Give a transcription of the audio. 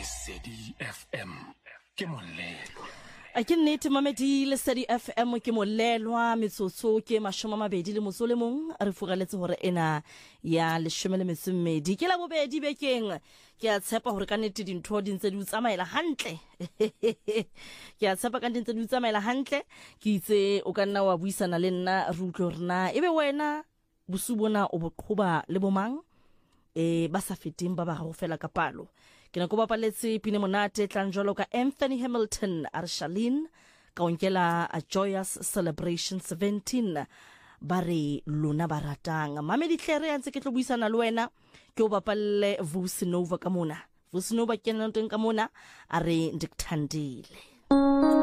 Lesedi FM ke molelo. A ke nnete mamedi Lesedi FM ke molelwa metsotso ke 21 re fugaletse hore ena ya 12 ke la bobedi bekeng ke a tshepa hore ka nnete dintho di ntse di utsamaela hantle ke a tshepa ka ntse di utsamaela hantle ke itse o ka nna wa buisana le nna re utlwe rena ebe wena busubona o boqhoba le bomang ba sa feteng ba go fela ka palo ke na go bapaletse pine monate tlang jalo ka Anthony Hamilton Arshalin ka onkela a Joyous Celebration 17 ba re lona baratang mamedi tlhere ntse ke tlo buisana le wena ke o bapalle Vusinova ka mona Vusinova ke nna teng ka mona a re ndikuthandile